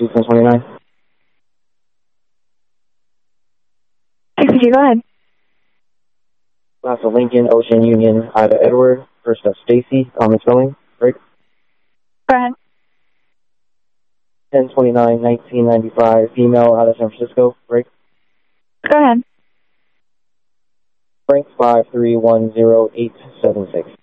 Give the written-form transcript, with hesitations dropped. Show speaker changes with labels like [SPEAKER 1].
[SPEAKER 1] 1029.
[SPEAKER 2] TCG, go ahead.
[SPEAKER 1] Last of Lincoln, Ocean Union, Ida Edward. First up, Stacy, common spelling, break.
[SPEAKER 2] Go ahead.
[SPEAKER 1] 1029, 1995, female out of San Francisco, break.
[SPEAKER 2] Go ahead.
[SPEAKER 1] Frank 5310876.